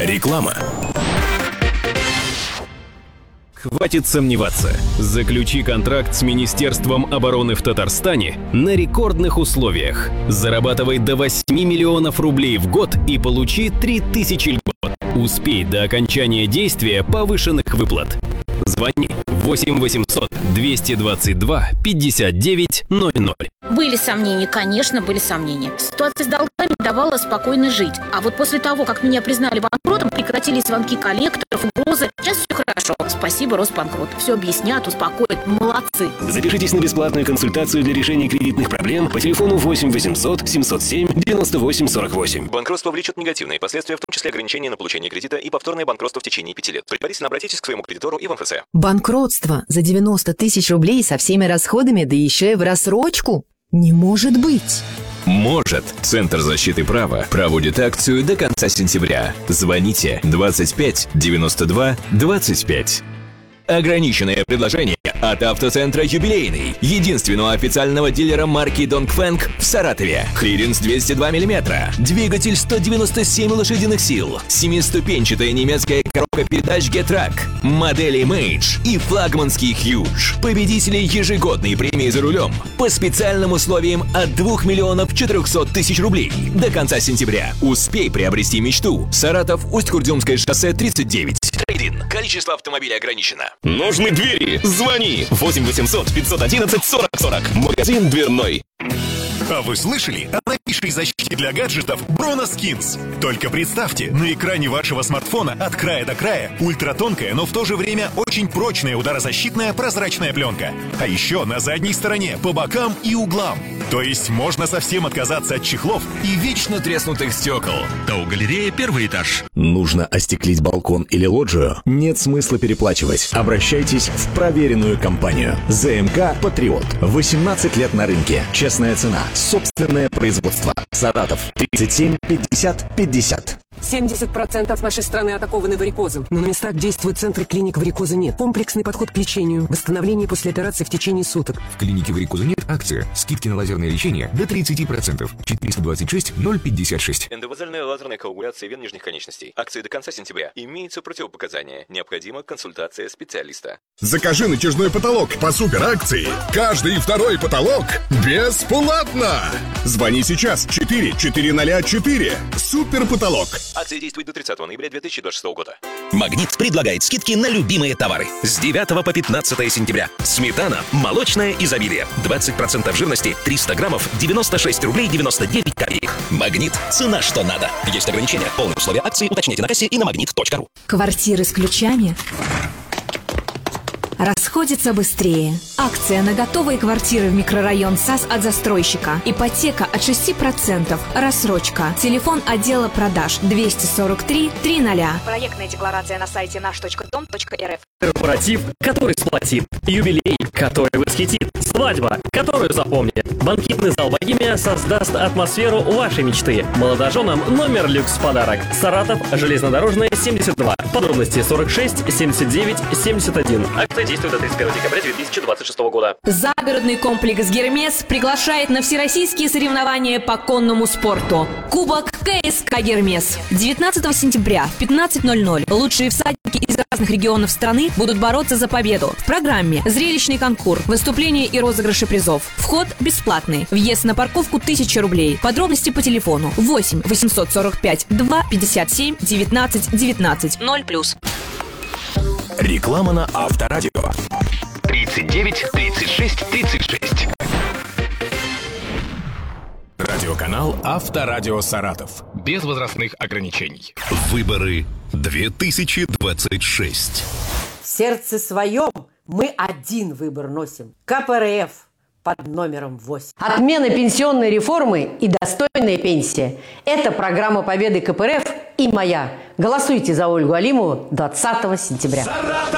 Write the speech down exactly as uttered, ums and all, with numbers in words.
Реклама. Хватит сомневаться. Заключи контракт с Министерством обороны в Татарстане на рекордных условиях. Зарабатывай до восьми миллионов рублей в год и получи три тысячи льгот. Успей до окончания действия повышенных выплат. Звони восемь восемьсот двести двадцать два пятьдесят девять ноль ноль. Были сомнения, конечно, были сомнения. Ситуация с долгами не давала спокойно жить. А вот после того, как меня признали банкротом, прекратились звонки коллекторов, угрозы. Сейчас все хорошо. Спасибо, Росбанкрот. Все объяснят, успокоят. Молодцы. Запишитесь на бесплатную консультацию для решения кредитных проблем по телефону восемь восемьсот семьсот семь девяносто восемь сорок восемь. Банкротство влечет негативные последствия, в том числе ограничения на получение кредита и повторное банкротство в течение пяти лет. Предварительно обратитесь к своему кредитору и в эн эф эс. Банкротство за девяносто тысяч рублей со всеми расходами, да еще и в рассрочку? Не может быть! Может. Центр защиты права проводит акцию до конца сентября. Звоните двадцать пять девяносто два двадцать пять. Ограниченное предложение от автоцентра «Юбилейный», единственного официального дилера марки Dongfeng в Саратове. Клиренс двести два миллиметра, двигатель сто девяносто семь лошадиных сил, семиступенчатая немецкая коробка передач Getrack, модели Mage и флагманский Huge. Победители ежегодной премии за рулем по специальным условиям от двух миллионов четырехсот тысяч рублей до конца сентября. Успей приобрести мечту. Саратов, Усть-Курдюмское шоссе тридцать девять. Трейд-ин. Количество автомобилей ограничено. Нужны двери? Звони восемь восемьсот пятьсот одиннадцать сорок сорок. Магазин дверной. А вы слышали о новейшей защите для гаджетов Broneskins? Только представьте, на экране вашего смартфона от края до края ультратонкая, но в то же время очень прочная ударозащитная прозрачная пленка. А еще на задней стороне, по бокам и углам. То есть можно совсем отказаться от чехлов и вечно треснутых стекол. Тау-галерея, первый этаж. Нужно остеклить балкон или лоджию? Нет смысла переплачивать. Обращайтесь в проверенную компанию. зэ эм ка «Патриот». восемнадцать лет на рынке. Честная цена. Собственное производство. Саратов. тридцать семь пятьдесят пятьдесят. семьдесят процентов нашей страны атакованы варикозом. Но на местах действуют центры клиник варикоза нет. Комплексный подход к лечению. Восстановление после операции в течение суток. В клинике варикоза нет акция. Скидки на лазерное лечение до тридцать процентов. четыреста двадцать шесть ноль пятьдесят шесть. Эндовазальная лазерная коагуляция вен нижних конечностей. Акции до конца сентября. Имеются противопоказания. Необходима консультация специалиста. Закажи натяжной потолок по суперакции. Каждый второй потолок бесплатно. Звони сейчас четыре четыре ноль четыре. Супер потолок. Акция действует до тридцатого ноября две тысячи двадцать шестого года. Магнит предлагает скидки на любимые товары. С девятого по пятнадцатое сентября. Сметана «Молочное изобилие». двадцать процентов жирности, триста граммов, девяносто шесть рублей девяносто девять копеек. Магнит. Цена что надо. Есть ограничения. Полные условия акции уточните на кассе и на магнит точка ру. Квартиры с ключами расходится быстрее. Акция на готовые квартиры в микрорайон САС от застройщика. Ипотека от шести процентов. Рассрочка. Телефон отдела продаж двести сорок три триста. Проектная декларация на сайте наш точка дом точка эр эф. Корпоратив, который сплотит. Юбилей, который восхитит. Свадьба, которую запомнит. Банкетный зал «Богемия» создаст атмосферу вашей мечты. Молодоженам номер люкс в подарок. Саратов, железнодорожная, семьдесят два. Подробности сорок шесть семьдесят девять семьдесят один. Акция действует до тридцать первого декабря две тысячи двадцать шестого года. Загородный комплекс «Гермес» приглашает на всероссийские соревнования по конному спорту. Кубок ка эс ка «Гермес». девятнадцатого сентября в пятнадцать ноль ноль лучшие всадники из разных регионов страны будут бороться за победу. В программе зрелищный конкурс, выступления и розыгрыши призов. Вход бесплатный. Въезд на парковку тысяча рублей. Подробности по телефону восемь восемьсот сорок пять два пятьдесят семь девятнадцать девятнадцать ноль плюс. Реклама на Авторадио. тридцать девять тридцать шесть тридцать шесть. Радиоканал Авторадио Саратов. Без возрастных ограничений. Выборы две тысячи двадцать шесть. В сердце своем мы один выбор носим. ка пэ эр эф под номером восемь. Отмена пенсионной реформы и достойная пенсия. Это программа победы ка пэ эр эф и моя. Голосуйте за Ольгу Алимову двадцатого сентября.